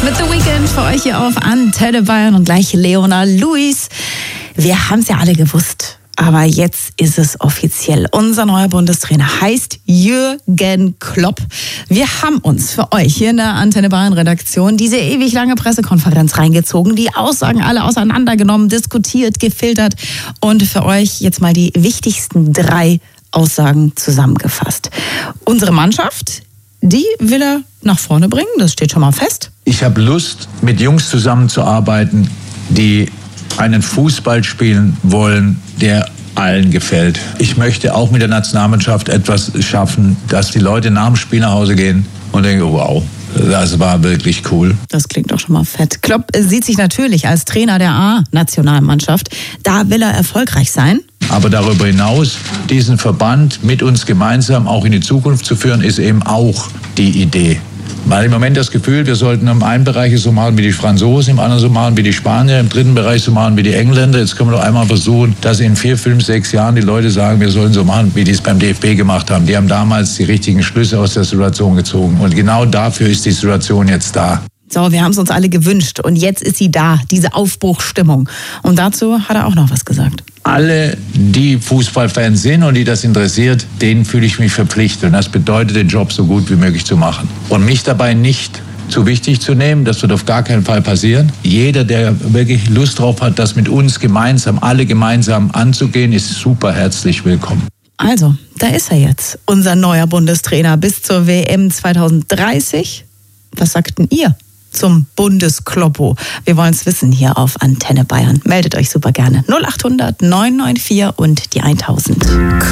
mit The Weeknd für euch hier auf Antenne Bayern und gleich Leona Lewis. Wir haben es ja alle gewusst, aber jetzt ist es offiziell. Unser neuer Bundestrainer heißt Jürgen Klopp. Wir haben uns für euch hier in der Antenne Bayern Redaktion diese ewig lange Pressekonferenz reingezogen, die Aussagen alle auseinandergenommen, diskutiert, gefiltert und für euch jetzt mal die wichtigsten 3 Aussagen zusammengefasst. Unsere Mannschaft, die will er nach vorne bringen, das steht schon mal fest. Ich habe Lust, mit Jungs zusammenzuarbeiten, die einen Fußball spielen wollen, der allen gefällt. Ich möchte auch mit der Nationalmannschaft etwas schaffen, dass die Leute nach dem Spiel nach Hause gehen und denken, wow, das war wirklich cool. Das klingt doch schon mal fett. Klopp sieht sich natürlich als Trainer der A-Nationalmannschaft. Da will er erfolgreich sein. Aber darüber hinaus, diesen Verband mit uns gemeinsam auch in die Zukunft zu führen, ist eben auch die Idee. Weil im Moment das Gefühl, wir sollten im einen Bereich so machen wie die Franzosen, im anderen so machen wie die Spanier, im dritten Bereich so machen wie die Engländer. Jetzt können wir doch einmal versuchen, dass in 4, 5, 6 Jahren die Leute sagen, wir sollen so machen, wie die es beim DFB gemacht haben. Die haben damals die richtigen Schlüsse aus der Situation gezogen. Und genau dafür ist die Situation jetzt da. So, wir haben es uns alle gewünscht und jetzt ist sie da, diese Aufbruchsstimmung. Und dazu hat er auch noch was gesagt. Alle, die Fußballfans sind und die das interessiert, denen fühle ich mich verpflichtet. Und das bedeutet, den Job so gut wie möglich zu machen. Und mich dabei nicht zu wichtig zu nehmen, das wird auf gar keinen Fall passieren. Jeder, der wirklich Lust drauf hat, das mit uns gemeinsam, alle gemeinsam anzugehen, ist super herzlich willkommen. Also, da ist er jetzt, unser neuer Bundestrainer bis zur WM 2030. Was sagten ihr zum Bundeskloppo? Wir wollen es wissen hier auf Antenne Bayern. Meldet euch super gerne. 0800 994 und die 1000.